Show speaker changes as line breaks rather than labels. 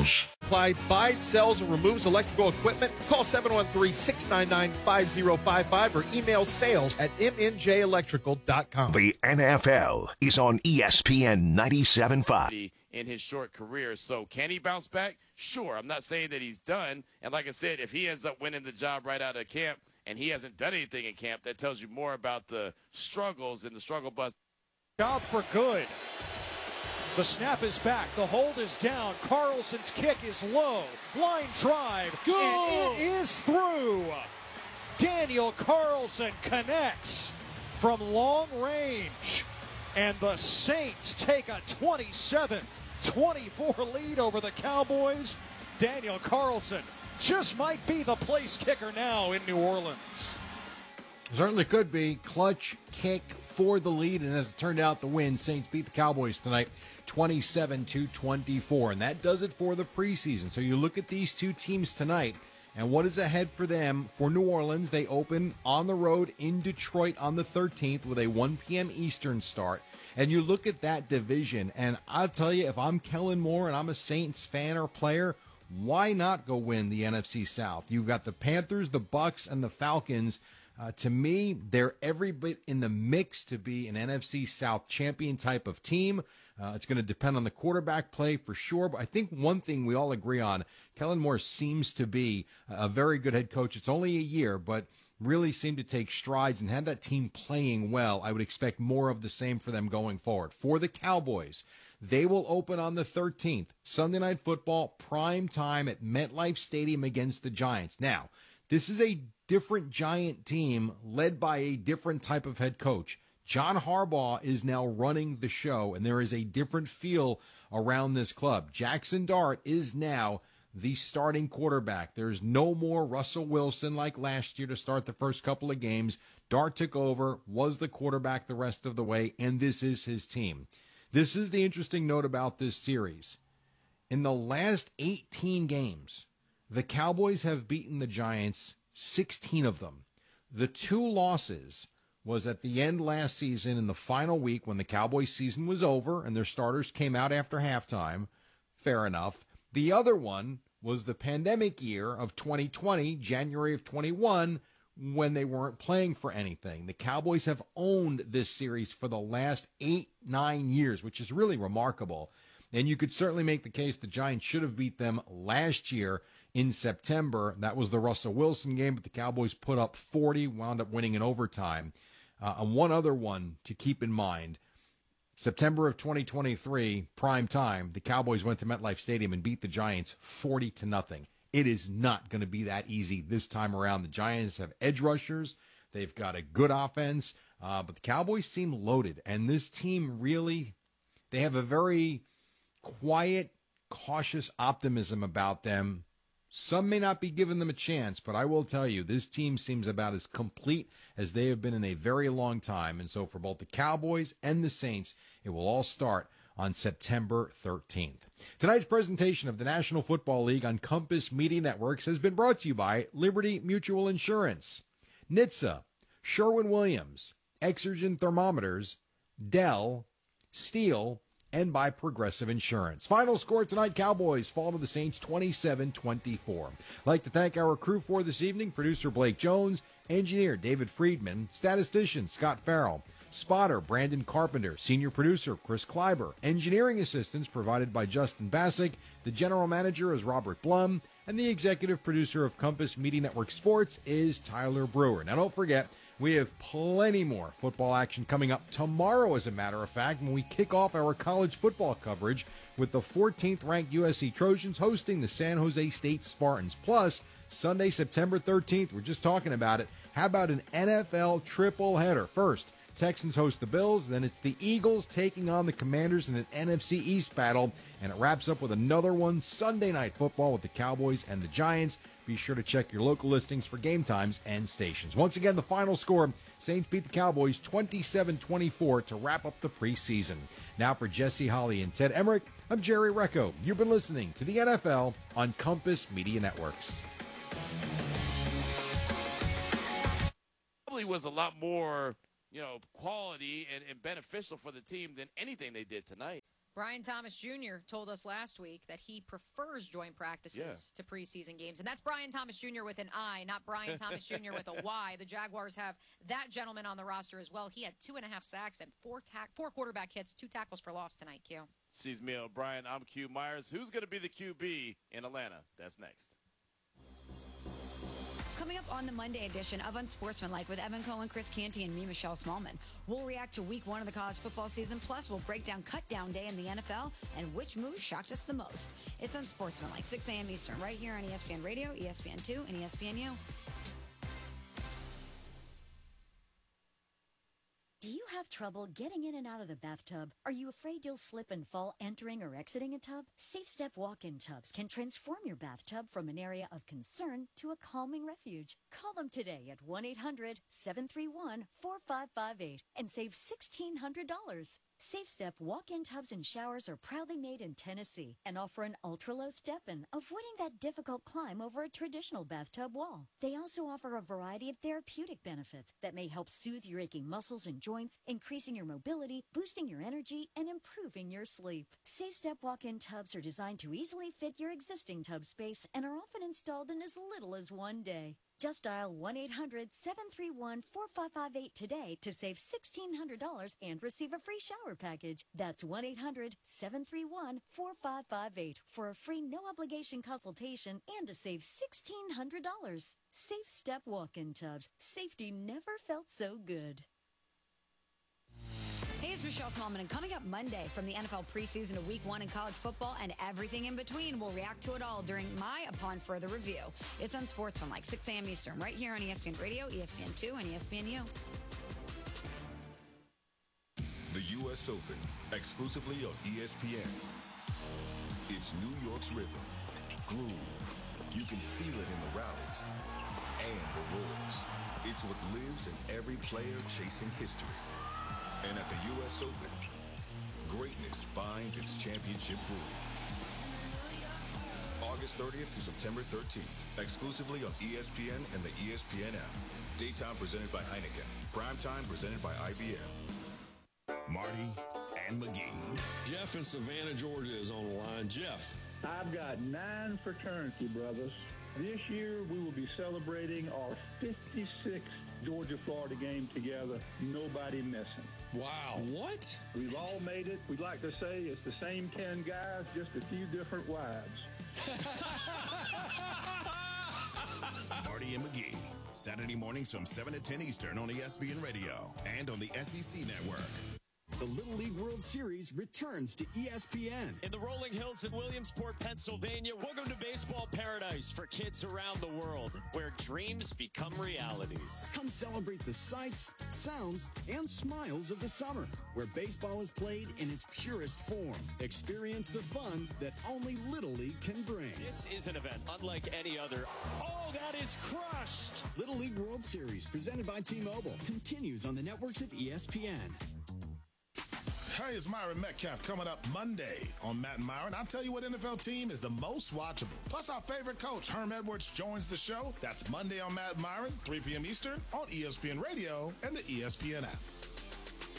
Sales.
Clyde buys, sells, and removes electrical equipment. Call 713-699-5055 or email sales@mnjelectrical.com.
The NFL is on ESPN 97.5.
In his short career. So can he bounce back? Sure. I'm not saying that he's done. And like I said, if he ends up winning the job right out of camp and he hasn't done anything in camp, that tells you more about the struggles and the struggle bus.
Job for good. The snap is back. The hold is down. Carlson's kick is low. Line drive. Go! And it is through. Daniel Carlson connects from long range. And the Saints take a 27-24 lead over the Cowboys. Daniel Carlson just might be the place kicker now in New Orleans.
Certainly could be. Clutch kick for the lead, and as it turned out, the win. Saints beat the Cowboys tonight 27-24, and that does it for the preseason. So you look at these two teams tonight, and what is ahead for them? For New Orleans, they open on the road in Detroit on the 13th with a 1 p.m. Eastern start. And you look at that division, and I'll tell you, if I'm Kellen Moore and I'm a Saints fan or player, why not go win the NFC South? You've got the Panthers, the Bucks, and the Falcons. To me, they're every bit in the mix to be an NFC South champion type of team. It's going to depend on the quarterback play for sure. But I think one thing we all agree on, Kellen Moore seems to be a very good head coach. It's only a year, but really seemed to take strides and had that team playing well. I would expect more of the same for them going forward. For the Cowboys, they will open on the 13th, Sunday Night Football, prime time at MetLife Stadium against the Giants. Now, this is a different Giant team led by a different type of head coach. John Harbaugh is now running the show, and there is a different feel around this club. Jackson Dart is now the starting quarterback. There's no more Russell Wilson like last year to start the first couple of games. Dart took over, was the quarterback the rest of the way, and this is his team. This is the interesting note about this series. In the last 18 games, the Cowboys have beaten the Giants 16 of them. The two losses was at the end last season in the final week when the Cowboys season was over and their starters came out after halftime. Fair enough. The other one was the pandemic year of 2020, January of 21, when they weren't playing for anything. The Cowboys have owned this series for the last 8-9 years, which is really remarkable. And you could certainly make the case the Giants should have beat them last year in September. That was the Russell Wilson game, but the Cowboys put up 40, wound up winning in overtime. And one other one to keep in mind, September of 2023, prime time, the Cowboys went to MetLife Stadium and beat the Giants 40-0. It is not going to be that easy this time around. The Giants have edge rushers. They've got a good offense, but the Cowboys seem loaded. And this team really, they have a very quiet, cautious optimism about them. Some may not be giving them a chance, but I will tell you, this team seems about as complete as they have been in a very long time. And so for both the Cowboys and the Saints, it will all start on September 13th. Tonight's presentation of the National Football League on Compass Media Networks has been brought to you by Liberty Mutual Insurance, NHTSA, Sherwin-Williams, Exergen Thermometers, Dell, Steel, and by Progressive Insurance. Final score tonight, Cowboys fall to the Saints 27-24. I'd like to thank our crew for this evening, producer Blake Jones, engineer David Friedman, statistician Scott Farrell, spotter Brandon Carpenter, senior producer Chris Kleiber, engineering assistance provided by Justin Bassick, the general manager is Robert Blum, and the executive producer of Compass Media Network Sports is Tyler Brewer. Now don't forget, we have plenty more football action coming up tomorrow, as a matter of fact, when we kick off our college football coverage with the 14th-ranked USC Trojans hosting the San Jose State Spartans. Plus, Sunday, September 13th, we're just talking about it. How about an NFL triple header? First, Texans host the Bills, then it's the Eagles taking on the Commanders in an NFC East battle, and it wraps up with another one, Sunday Night Football with the Cowboys and the Giants. Be sure to check your local listings for game times and stations. Once again, the final score, Saints beat the Cowboys 27-24 to wrap up the preseason. Now for Jesse Holley and Ted Emmerich, I'm Jerry Recco. You've been listening to the NFL on Compass Media Networks.
Probably was a lot more, quality and beneficial for the team than anything they did tonight.
Brian Thomas Jr. told us last week that he prefers joint practices to preseason games. And that's Brian Thomas Jr. with an I, not Brian Thomas Jr. with a Y. The Jaguars have that gentleman on the roster as well. He had 2.5 sacks and 4 quarterback hits, 2 tackles for loss tonight, Q.
She's me, O'Brien. I'm Q Myers. Who's going to be the QB in Atlanta? That's next.
Coming up on the Monday edition of Unsportsmanlike with Evan Cohen, Chris Canty, and me, Michelle Smallman. We'll react to week 1 of the college football season. Plus, we'll break down cut down day in the NFL and which move shocked us the most. It's Unsportsmanlike, 6 a.m. Eastern, right here on ESPN Radio, ESPN2, and ESPNU.
Do you have trouble getting in and out of the bathtub? Are you afraid you'll slip and fall entering or exiting a tub? Safe Step walk-in tubs can transform your bathtub from an area of concern to a calming refuge. Call them today at 1-800-731-4558 and save $1,600. Safe Step walk-in tubs and showers are proudly made in Tennessee and offer an ultra-low step-in, avoiding that difficult climb over a traditional bathtub wall. They also offer a variety of therapeutic benefits that may help soothe your aching muscles and joints, increasing your mobility, boosting your energy, and improving your sleep. Safe Step walk-in tubs are designed to easily fit your existing tub space and are often installed in as little as 1 day. Just dial 1-800-731-4558 today to save $1,600 and receive a free shower package. That's 1-800-731-4558 for a free no-obligation consultation and to save $1,600. Safe Step walk-in tubs. Safety never felt so good.
Hey, it's Michelle Smallman, and coming up Monday from the NFL preseason to week 1 in college football and everything in between, we'll react to it all during my Upon Further Review. It's Unsportsmanlike, 6 a.m. Eastern, right here on ESPN Radio, ESPN2, and ESPNU.
The U.S. Open, exclusively on ESPN. It's New York's rhythm, groove. You can feel it in the rallies and the roars. It's what lives in every player chasing history. And at the U.S. Open, greatness finds its championship groove. August 30th through September 13th, exclusively on ESPN and the ESPN app. Daytime presented by Heineken. Primetime presented by IBM.
Marty and McGee.
Jeff in Savannah, Georgia is on the line. Jeff.
I've got 9 fraternity brothers. This year we will be celebrating our 56th Georgia-Florida game together. Nobody missing.
Wow. What?
We've all made it. We'd like to say it's the same 10 guys, just a few different wives.
Marty and McGee. Saturday mornings from 7 to 10 Eastern on ESPN Radio and on the SEC Network.
The Little League World Series returns to ESPN.
In the rolling hills in Williamsport, Pennsylvania, welcome to baseball paradise for kids around the world, where dreams become realities.
Come celebrate the sights, sounds, and smiles of the summer, where baseball is played in its purest form. Experience the fun that only Little League can bring.
This is an event unlike any other. Oh, that is crushed!
Little League World Series, presented by T-Mobile, continues on the networks of ESPN.
Hey, it's Myron Metcalf coming up Monday on Matt and Myron. I'll tell you what NFL team is the most watchable. Plus, our favorite coach, Herm Edwards, joins the show. That's Monday on Matt and Myron, 3 p.m. Eastern on ESPN Radio and the ESPN app.